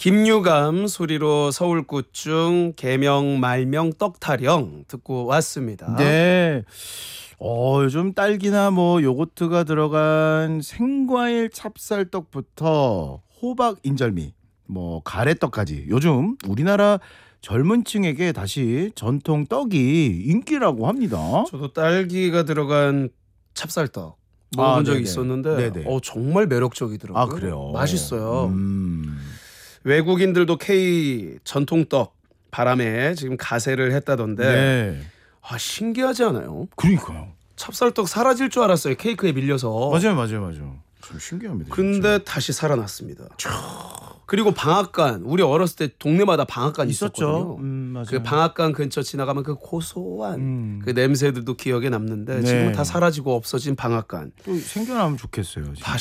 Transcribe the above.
김유감 소리로 서울구중 개명 말명 떡타령 듣고 왔습니다. 네. 요즘 딸기나 뭐 요거트가 들어간 생과일 찹쌀떡부터 호박 인절미, 뭐 가래떡까지 요즘 우리나라 젊은 층에게 다시 전통 떡이 인기라고 합니다. 저도 딸기가 들어간 찹쌀떡 먹어본 적이 네네. 있었는데 네네. 정말 매력적이더라고요. 아, 그래요? 맛있어요. 외국인들도 K 전통떡 바람에 지금 가세를 했다던데 네. 신기하지 않아요? 그러니까요. 찹쌀떡 사라질 줄 알았어요. 케이크에 밀려서. 맞아요. 참 신기합니다. 근데 진짜. 다시 살아났습니다. 그리고 방앗간, 우리 어렸을 때 동네마다 방앗간 있었죠. 있었거든요. 맞아요. 그 방앗간 근처 지나가면 그 고소한 그 냄새들도 기억에 남는데 네. 지금은 다 사라지고 없어진 방앗간. 또 생겨나면 좋겠어요. 진짜. 다시